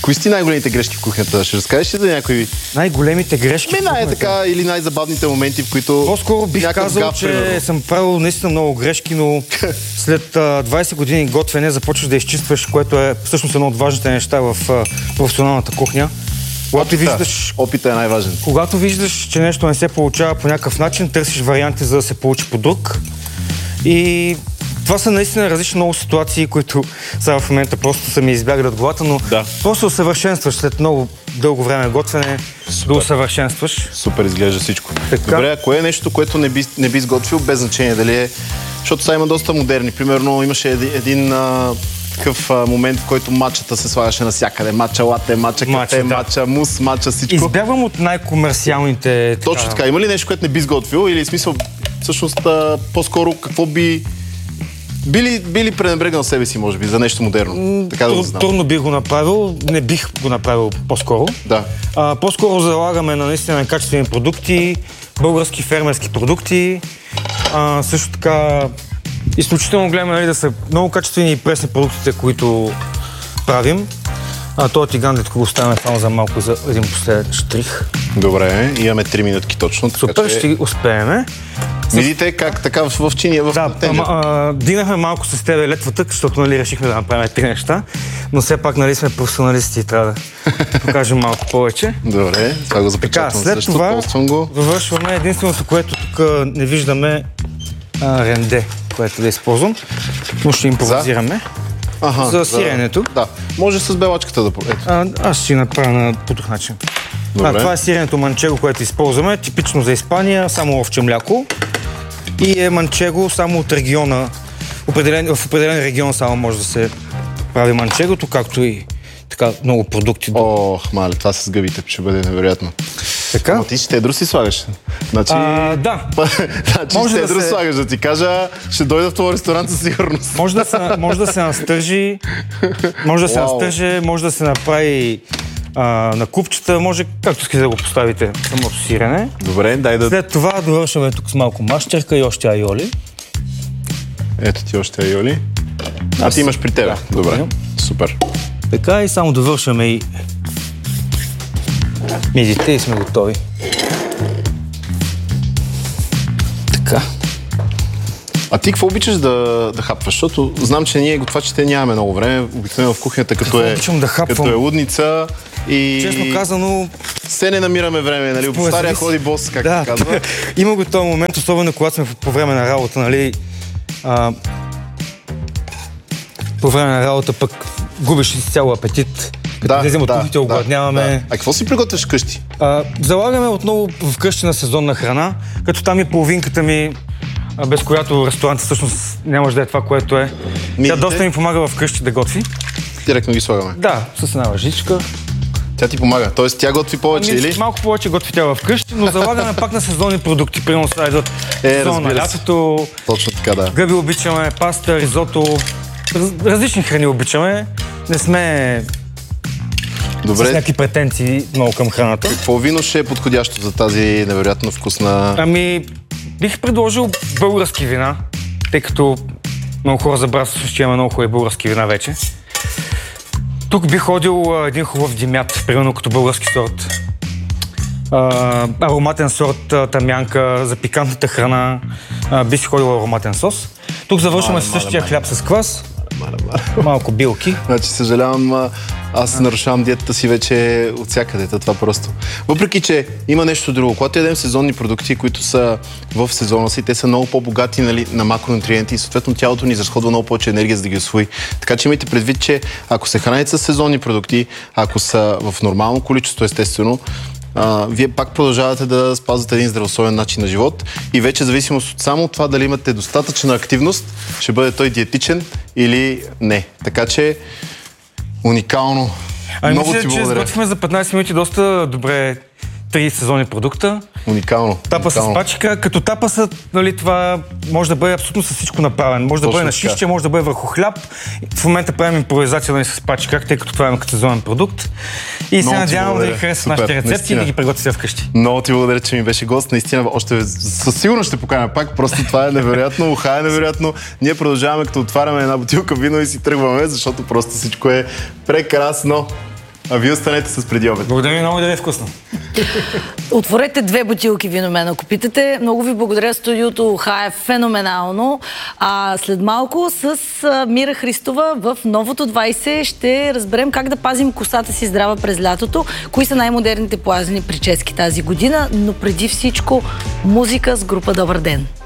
Кои сте най-големите грешки в кухнята? Ще разкажеш ли за някои? Най-големите грешки в кухнята? Така, или най-забавните моменти, в които... По-скоро бих казал, че съм правил наистина много грешки, но след 20 години готвене започваш да изчистваш, което е всъщност едно от важните неща в професионалната кухня. Опитът е най-важен. Когато виждаш, че нещо не се получава по някакъв начин, търсиш варианти за да се получи по друг. И това са наистина различни много ситуации, които сега в момента просто са ми избягали от главата, но просто усъвършенстваш след много дълго време готвене, да усъвършенстваш. Супер изглежда всичко. Така. Добре, а кое е нещо, което не би сготвил без значение? Дали е... Защото сега има доста модерни. Примерно имаше един такъв момент, в който матчата се слагаше навсякъде. Матча лате, матча кафе, матча мус, матча всичко. Избягвам от най-комерциалните... Точно така. Има ли нещо, което не би сготвил? Или смисъл, всъщност, по-скоро какво би ли пренебрегнал себе си, може би, за нещо модерно? Така да го знам. Трудно бих го направил. Не бих го направил по-скоро. Да. По-скоро залагаме на наистина качествени продукти, български фермерски продукти. Също така изключително гледаме да са много качествени и пресни продуктите, които правим. Този тиган, дето го оставяме само за малко, за един последен штрих. Добре, имаме 3 минутки точно. Супер, ще успееме. Видите как така в чиния, в тенджер. Дигнахме малко с тебе летвата, защото решихме да направим 3 неща, но все пак сме професионалисти и трябва да покажем малко повече. Добре, това го запечатвам. След това завършваме единственото, което тук не виждаме, ренде, което да използвам, но ще импровизираме. За сиренето. Да, може с белачката да проведете. Аз ще направя по друг начин. Това е сиренето манчего, което използваме, типично за Испания, само овче мляко. И е манчего само от региона, в определен регион само може да се прави манчегото, както и така много продукти. Мале, това с гъбите ще бъде невероятно. Така? Но ти щедро си слагаш. Значи, да. Значи щедро слагаш, да ти кажа, ще дойда в този ресторант със сигурност. Може да се настържи, може да се направи на купчета, може както искате да го поставите самото сирене. Добре, дай да... След това довършваме тук с малко мащерка и още айоли. Ето ти още айоли. Ти имаш при тебе. Да, добре, супер. Така и само довършваме и мидите и сме готови. Така. А ти какво обичаш да хапваш? Защото знам, че ние готвачите нямаме много време. Обикновено в кухнята, като е лудница и... Честно казано... Все не намираме време, нали? По стария ходи бос, както казва. Има го този момент, особено когато сме по време на работа, нали? По време на работа пък губиш цял апетит. Като влезем от кухните, огладняваме. А какво си приготвяш вкъщи? Залагаме отново вкъщи на сезонна храна, като там и половинката ми, без която ресторанта всъщност нямаш да е това, което е. Тя доста ми помага вкъщи да готви. Директно ги слагаме? Да, с една лъжичка. Тя ти помага, т.е. тя готви повече, или? Малко повече готви тя вкъщи, но залагаме пак на сезонни продукти. Примерно сега идват сезона на лятото. Точно така, да. Гъби обичаме, паста, ризото. Различни храни обичаме. Не сме с някакви претенции много към храната. Какво вино ще е подходящо за тази невероятно вкусна... Бих предложил български вина, тъй като много хора забравят, че има много хубави български вина вече. Тук бих ходил един хубав димят, примерно като български сорт. Ароматен сорт тамянка, за пикантната храна. Би си ходил ароматен сос. Тук завършваме с същия хляб с квас. Малко билки. Значи съжалявам, аз нарушавам диетата си вече от всякъде, това просто. Въпреки, че има нещо друго. Когато ядем сезонни продукти, които са в сезона си, те са много по-богати, нали, на макронутриенти и съответно тялото ни изразходва много повече енергия, за да ги усвои. Така че имайте предвид, че ако се храните с сезонни продукти, ако са в нормално количество, естествено, вие пак продължавате да спазвате един здравословен начин на живот и вече зависимост от само това дали имате достатъчна активност, ще бъде той диетичен или не. Така че уникално. Много ти благодаря. Че сготвихме за 15 минути доста добре 3 сезонни продукта. Уникално. Тапа с пачка. Като тапа нали, това може да бъде абсолютно с всичко направено. Може да бъде на шишче, може да бъде върху хляб. В момента правим импровизация нали, с пачка, тъй като това е като сезонен продукт. И се надявам да ви харесат нашите рецепти и да ги приготвите вкъщи. Много ти благодаря, че ми беше гост. Наистина, още със сигурност ще поканя пак. Просто това е невероятно, уха е невероятно. Ние продължаваме като отваряме една бутилка вино и си тръгваме, защото просто всичко е прекрасно. А вие останете с преди обед. Благодаря ви много, да ви е вкусно. Отворете 2 бутилки вино мен, ако питате. Много ви благодаря, студиото ХА е феноменално. А след малко с Мира Христова в Новото 20 ще разберем как да пазим косата си здрава през лятото, кои са най-модерните плазени прически тази година, но преди всичко музика с група Добър ден.